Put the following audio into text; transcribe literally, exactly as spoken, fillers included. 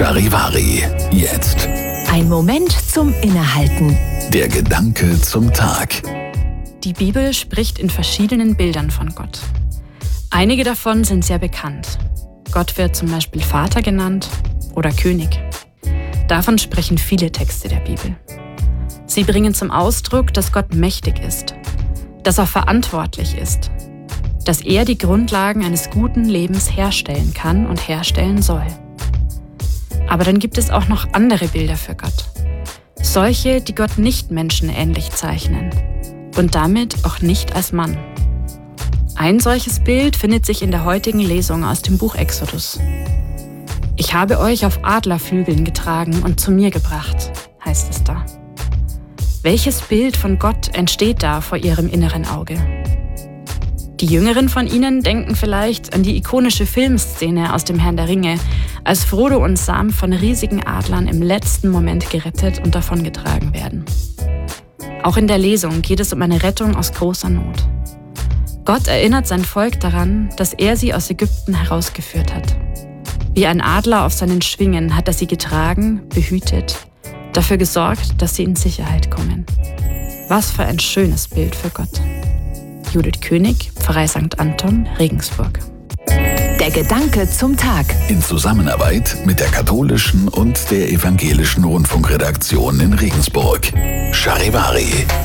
Charivari, jetzt. Ein Moment zum Innehalten. Der Gedanke zum Tag. Die Bibel spricht in verschiedenen Bildern von Gott. Einige davon sind sehr bekannt. Gott wird zum Beispiel Vater genannt oder König. Davon sprechen viele Texte der Bibel. Sie bringen zum Ausdruck, dass Gott mächtig ist, dass er verantwortlich ist, dass er die Grundlagen eines guten Lebens herstellen kann und herstellen soll. Aber dann gibt es auch noch andere Bilder für Gott. Solche, die Gott nicht menschenähnlich zeichnen und damit auch nicht als Mann. Ein solches Bild findet sich in der heutigen Lesung aus dem Buch Exodus. Ich habe euch auf Adlerflügeln getragen und zu mir gebracht, heißt es da. Welches Bild von Gott entsteht da vor ihrem inneren Auge? Die Jüngeren von ihnen denken vielleicht an die ikonische Filmszene aus dem Herrn der Ringe, als Frodo und Sam von riesigen Adlern im letzten Moment gerettet und davongetragen werden. Auch in der Lesung geht es um eine Rettung aus großer Not. Gott erinnert sein Volk daran, dass er sie aus Ägypten herausgeführt hat. Wie ein Adler auf seinen Schwingen hat er sie getragen, behütet, dafür gesorgt, dass sie in Sicherheit kommen. Was für ein schönes Bild für Gott. Judith König, Pfarrei Sankt Anton, Regensburg. Der Gedanke zum Tag. In Zusammenarbeit mit der katholischen und der evangelischen Rundfunkredaktion in Regensburg. Charivari.